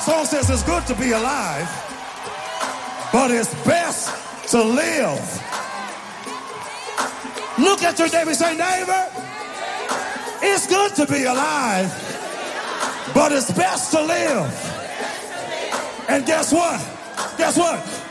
Song says it's good to be alive, but it's best to live. Look at your neighbor, say, neighbor, it's good to be alive, but it's best to live. And guess what? Guess what?